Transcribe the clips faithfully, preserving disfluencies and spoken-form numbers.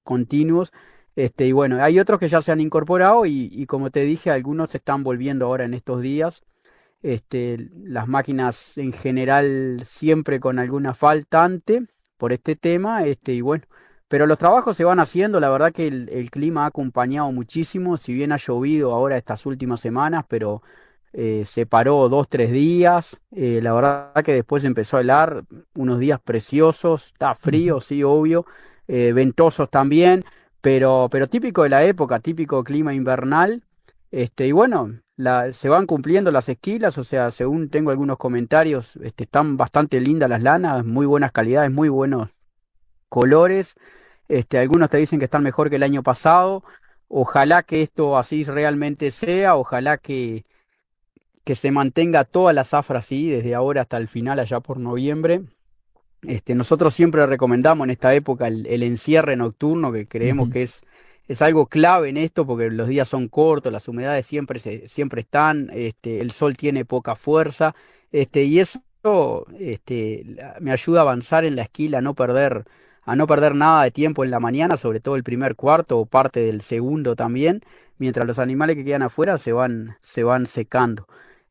continuos. Este, y bueno, hay otros que ya se han incorporado y, y como te dije, algunos se están volviendo ahora en estos días. Este, las máquinas en general siempre con alguna faltante por este tema, este, y bueno, pero los trabajos se van haciendo, la verdad que el, el clima ha acompañado muchísimo, si bien ha llovido ahora estas últimas semanas, pero eh, se paró dos, tres días, eh, la verdad que después empezó a helar, unos días preciosos, está Ujú. frío, sí, obvio, eh, ventosos también, pero, pero típico de la época, típico clima invernal. Este, y bueno, la- se van cumpliendo las esquilas, o sea, según tengo algunos comentarios, este, están bastante lindas las lanas, muy buenas calidades, muy buenos colores. Este, algunos te dicen que están mejor que el año pasado. Ojalá que esto así realmente sea, ojalá que, que se mantenga toda la zafra así, desde ahora hasta el final, allá por noviembre. Este, nosotros siempre recomendamos en esta época el, el encierre nocturno, que creemos Ujú. que es, es algo clave en esto, porque los días son cortos, las humedades siempre, se- siempre están, este, el sol tiene poca fuerza, este, y eso este, la- me ayuda a avanzar en la esquila, a no perder, a no perder nada de tiempo en la mañana, sobre todo el primer cuarto o parte del segundo también, mientras los animales que quedan afuera se van, se van secando.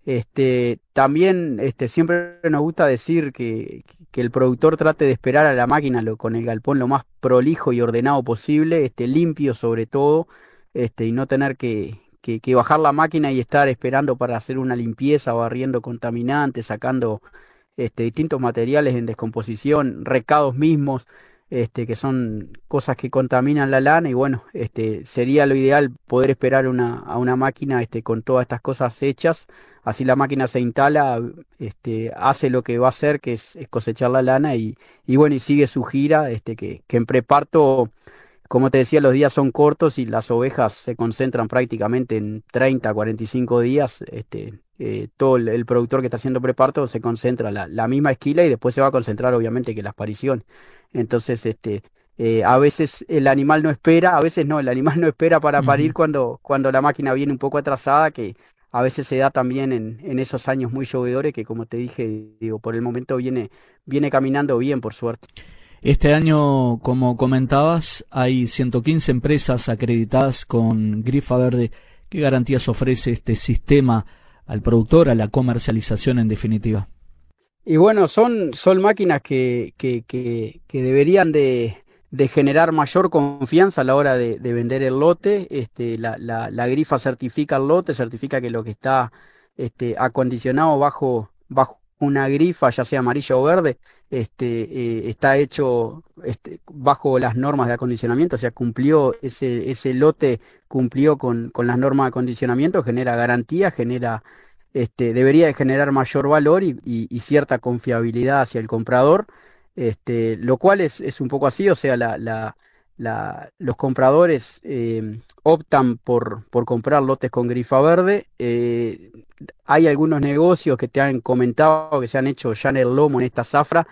Este, también este, siempre nos gusta decir que, que el productor trate de esperar a la máquina lo- con el galpón lo más prolijo y ordenado posible, este, limpio sobre todo, este, y no tener que, que, que bajar la máquina y estar esperando para hacer una limpieza, barriendo contaminantes, sacando este, distintos materiales en descomposición, recados mismos, este, que son cosas que contaminan la lana y bueno, este, sería lo ideal poder esperar una, a una máquina este, con todas estas cosas hechas, así la máquina se instala, este, hace lo que va a hacer, que es, es cosechar la lana y, y bueno, y sigue su gira, este, que, que en preparto como te decía, los días son cortos y las ovejas se concentran prácticamente en treinta, cuarenta y cinco días. Este, eh, todo el, el productor que está haciendo preparto se concentra la, la misma esquila y después se va a concentrar obviamente que las pariciones. Entonces, este, eh, a veces el animal no espera, a veces no, el animal no espera para Ujú. parir cuando, cuando la máquina viene un poco atrasada, que a veces se da también en, en esos años muy llovedores que como te dije, digo, por el momento viene, viene caminando bien, por suerte. Este año, como comentabas, hay ciento quince empresas acreditadas con grifa verde. ¿Qué garantías ofrece este sistema al productor, a la comercialización en definitiva? Y bueno, son, son máquinas que, que, que, que deberían de, de generar mayor confianza a la hora de, de vender el lote. Este, la, la, la grifa certifica el lote, certifica que lo que está este, acondicionado bajo, bajo una grifa, ya sea amarilla o verde, este, eh, está hecho este, bajo las normas de acondicionamiento, o sea, cumplió ese, ese lote, cumplió con, con las normas de acondicionamiento, genera garantía, genera este, debería de generar mayor valor y, y- y cierta confiabilidad hacia el comprador, este, lo cual es, es un poco así, o sea, la, la- la- los compradores eh, optan por, por comprar lotes con grifa verde. Eh, hay algunos negocios que te han comentado que se han hecho ya en el lomo, en esta zafra,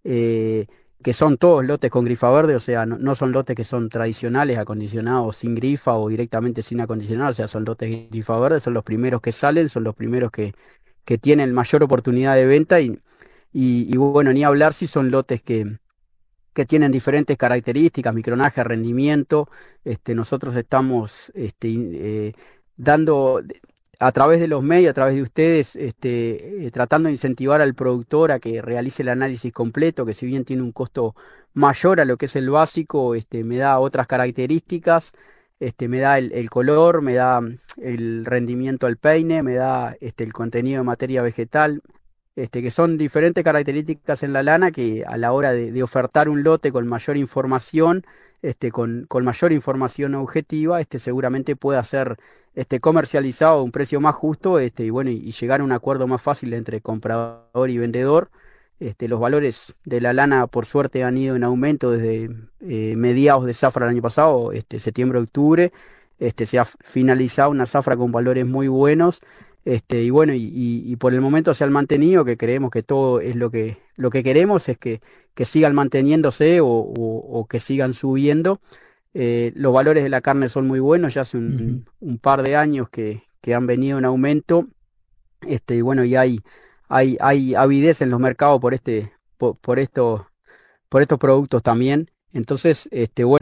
eh, que son todos lotes con grifa verde, o sea, no, no son lotes que son tradicionales, acondicionados sin grifa o directamente sin acondicionar, o sea, son lotes de grifa verde, son los primeros que salen, son los primeros que, que tienen mayor oportunidad de venta y, y, y bueno, ni hablar si son lotes que, que tienen diferentes características, micronaje, rendimiento. Este, nosotros estamos este, in- eh, dando a través de los medios, a través de ustedes, este, eh, tratando de incentivar al productor a que realice el análisis completo, que si bien tiene un costo mayor a lo que es el básico, este, me da otras características. Este, me da el, el color, me da mm, el rendimiento al peine, me da este, el contenido de materia vegetal, este, que son diferentes características en la lana que a la hora de, de ofertar un lote con mayor información, este, con, con mayor información objetiva, este, seguramente pueda ser este, comercializado a un precio más justo, este, y bueno, y, y llegar a un acuerdo más fácil entre comprador y vendedor. Este, los valores de la lana, por suerte, han ido en aumento desde eh, mediados de zafra el año pasado, este, septiembre-octubre. Este, se ha finalizado una zafra con valores muy buenos. Este, y bueno, y, y- y por el momento se han mantenido, que creemos que todo es lo que, lo que queremos, es que, que sigan manteniéndose o, o- o que sigan subiendo. Eh, los valores de la carne son muy buenos, ya hace Ujú. un, un par de años que, que han venido en aumento. Este, y bueno, y hay, hay, hay avidez en los mercados por este, por, por estos, por estos productos también. Entonces, este, bueno.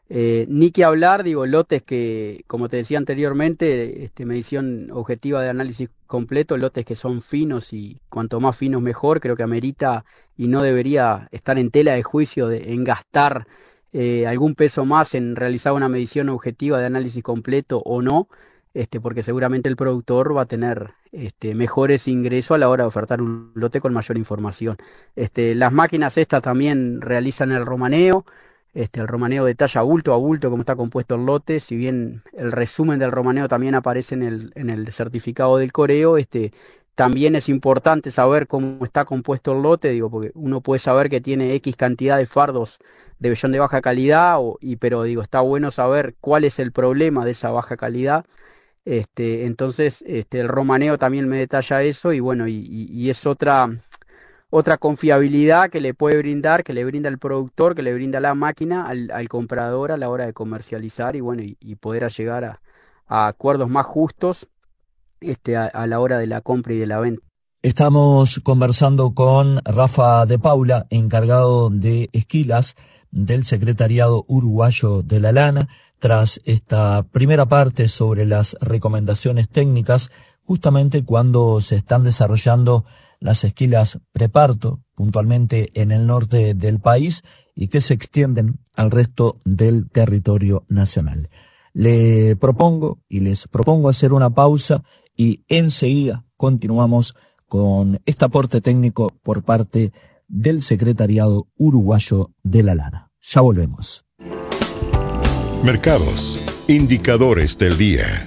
Eh, ni que hablar, digo, lotes que, como te decía anteriormente, este, medición objetiva de análisis completo, lotes que son finos y cuanto más finos mejor, creo que amerita y no debería estar en tela de juicio de, en gastar eh, algún peso más en realizar una medición objetiva de análisis completo o no, este, porque seguramente el productor va a tener este, mejores ingresos a la hora de ofertar un lote con mayor información. Este, las máquinas estas también realizan el romaneo. Este, el romaneo detalla bulto a bulto cómo está compuesto el lote, si bien el resumen del romaneo también aparece en el, en el certificado del coreo, este, también es importante saber cómo está compuesto el lote, digo, porque uno puede saber que tiene X cantidad de fardos de vellón de baja calidad, o, y, pero digo, está bueno saber cuál es el problema de esa baja calidad. Este, entonces, este, el romaneo también me detalla eso, y bueno, y, y, y es otra otra confiabilidad que le puede brindar, que le brinda el productor, que le brinda la máquina al, al comprador a la hora de comercializar y bueno, y, y poder llegar a, a acuerdos más justos este, a, a la hora de la compra y de la venta. Estamos conversando con Rafa de Paula, encargado de esquilas del Secretariado Uruguayo de la Lana, tras esta primera parte sobre las recomendaciones técnicas, justamente cuando se están desarrollando las esquilas preparto, puntualmente en el norte del país, y que se extienden al resto del territorio nacional. Le propongo y les propongo hacer una pausa y enseguida continuamos con este aporte técnico por parte del Secretariado Uruguayo de la Lana. Ya volvemos. Mercados, indicadores del día.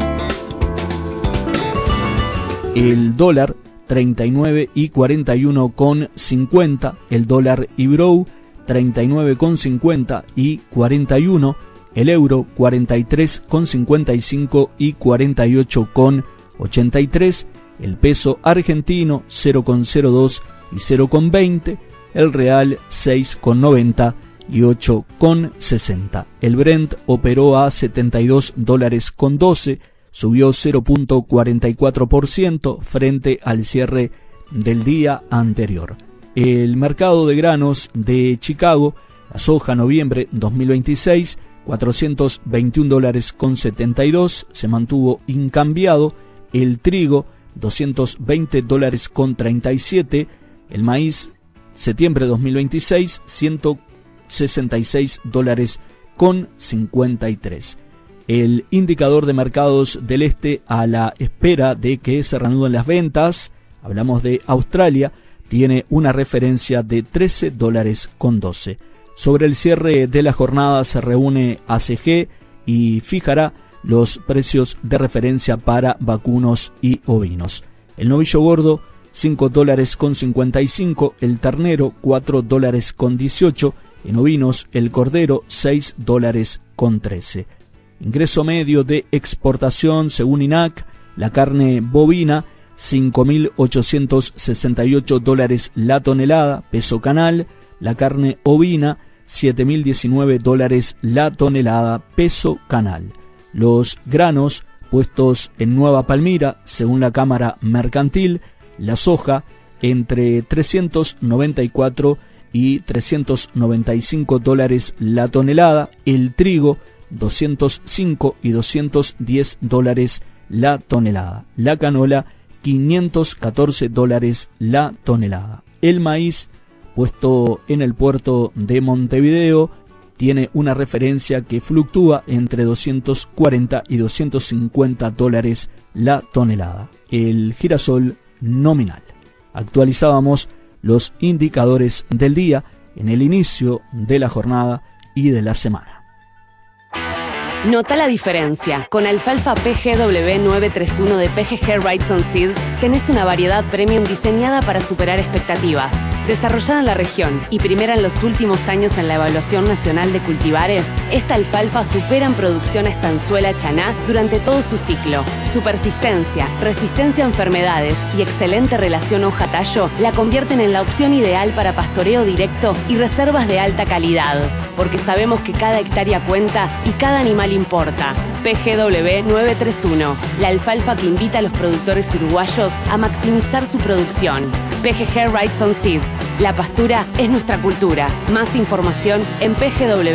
El dólar treinta y nueve y cuarenta y uno con cincuenta, el dólar Ibrow treinta y nueve con cincuenta y cuarenta y uno, el euro cuarenta y tres con cincuenta y cinco y cuarenta y ocho con ochenta y tres, el peso argentino cero con cero dos y cero con veinte, el real seis con noventa y ocho con sesenta. El Brent operó a setenta y dos dólares con doce, subió cero punto cuarenta y cuatro por ciento frente al cierre del día anterior. El mercado de granos de Chicago, la soja noviembre dos mil veintiséis, cuatrocientos veintiún dólares con setenta y dos, se mantuvo incambiado. El trigo, doscientos veinte dólares con treinta y siete. El maíz, septiembre dos mil veintiséis, ciento sesenta y seis dólares con cincuenta y tres. El indicador de mercados del este, a la espera de que se reanuden las ventas, hablamos de Australia, tiene una referencia de trece dólares con doce. Sobre el cierre de la jornada se reúne A C G y fijará los precios de referencia para vacunos y ovinos. El novillo gordo, cinco dólares con cincuenta y cinco, el ternero, cuatro dólares con dieciocho, en ovinos el cordero, seis dólares con trece. Ingreso medio de exportación según I N A C, la carne bovina, cinco mil ochocientos sesenta y ocho dólares la tonelada, peso canal, la carne ovina, siete mil diecinueve dólares la tonelada, peso canal. Los granos puestos en Nueva Palmira, según la Cámara Mercantil, la soja entre trescientos noventa y cuatro y trescientos noventa y cinco dólares la tonelada, el trigo doscientos cinco y doscientos diez dólares la tonelada, la canola quinientos catorce dólares la tonelada. El maíz puesto en el puerto de Montevideo tiene una referencia que fluctúa entre doscientos cuarenta y doscientos cincuenta dólares la tonelada. El girasol nominal. Actualizábamos los indicadores del día en el inicio de la jornada y de la semana. Nota la diferencia. Con alfalfa P G W nueve tres uno de P G G Wrightson Seeds tenés una variedad premium diseñada para superar expectativas. Desarrollada en la región y primera en los últimos años en la Evaluación Nacional de Cultivares, esta alfalfa supera en producción a estanzuela chaná durante todo su ciclo. Su persistencia, resistencia a enfermedades y excelente relación hoja-tallo la convierten en la opción ideal para pastoreo directo y reservas de alta calidad. Porque sabemos que cada hectárea cuenta y cada animal importa. P G W nueve tres uno, la alfalfa que invita a los productores uruguayos a maximizar su producción. P G G Wrightson Seeds, la pastura es nuestra cultura. Más información en P G W.